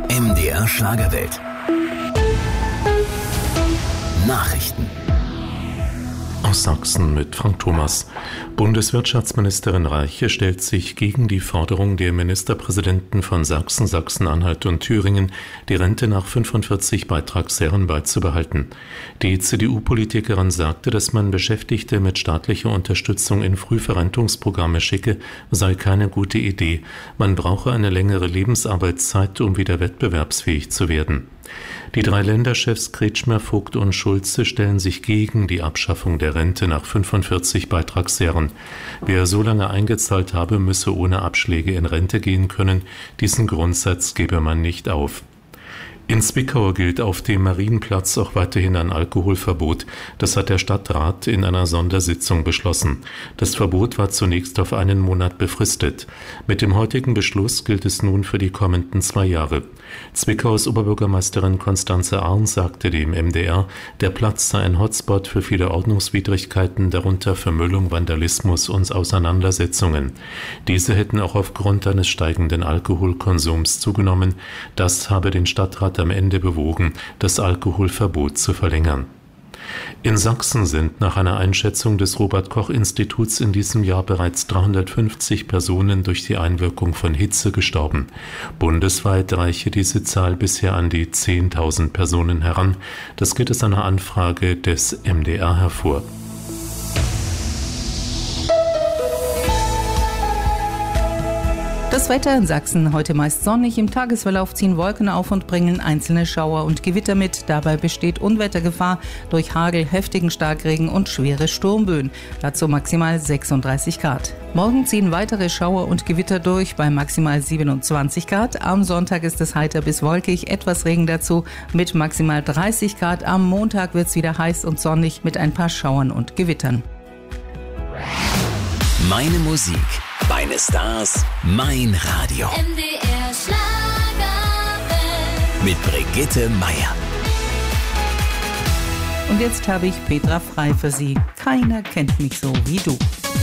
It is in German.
MDR Schlagerwelt. Nachrichten. Aus Sachsen mit Frank Thomas. Bundeswirtschaftsministerin Reiche stellt sich gegen die Forderung der Ministerpräsidenten von Sachsen, Sachsen-Anhalt und Thüringen, die Rente nach 45 Beitragsjahren beizubehalten. Die CDU-Politikerin sagte, dass man Beschäftigte mit staatlicher Unterstützung in Frühverrentungsprogramme schicke, sei keine gute Idee. Man brauche eine längere Lebensarbeitszeit, um wieder wettbewerbsfähig zu werden. Die 3 Länderchefs Kretschmer, Vogt und Schulze stellen sich gegen die Abschaffung der Rente nach 45 Beitragsjahren. Wer so lange eingezahlt habe, müsse ohne Abschläge in Rente gehen können. Diesen Grundsatz gebe man nicht auf. In Zwickau gilt auf dem Marienplatz auch weiterhin ein Alkoholverbot. Das hat der Stadtrat in einer Sondersitzung beschlossen. Das Verbot war zunächst auf 1 Monat befristet. Mit dem heutigen Beschluss gilt es nun für die kommenden 2 Jahre. Zwickaus Oberbürgermeisterin Constanze Arn sagte dem MDR, der Platz sei ein Hotspot für viele Ordnungswidrigkeiten, darunter Vermüllung, Vandalismus und Auseinandersetzungen. Diese hätten auch aufgrund eines steigenden Alkoholkonsums zugenommen. Das habe den Stadtrat am Ende bewogen, das Alkoholverbot zu verlängern. In Sachsen sind nach einer Einschätzung des Robert-Koch-Instituts in diesem Jahr bereits 350 Personen durch die Einwirkung von Hitze gestorben. Bundesweit reiche diese Zahl bisher an die 10.000 Personen heran. Das geht aus einer Anfrage des MDR hervor. Das Wetter in Sachsen heute meist sonnig, im Tagesverlauf ziehen Wolken auf und bringen einzelne Schauer und Gewitter mit. Dabei besteht Unwettergefahr durch Hagel, heftigen Starkregen und schwere Sturmböen. Dazu maximal 36 Grad. Morgen ziehen weitere Schauer und Gewitter durch bei maximal 27 Grad. Am Sonntag ist es heiter bis wolkig, etwas Regen dazu mit maximal 30 Grad. Am Montag wird es wieder heiß und sonnig mit ein paar Schauern und Gewittern. Meine Musik, meine Stars, mein Radio. MDR Schlagerwelt. Mit Brigitte Meier. Und jetzt habe ich Petra Frei für Sie. Keiner kennt mich so wie du.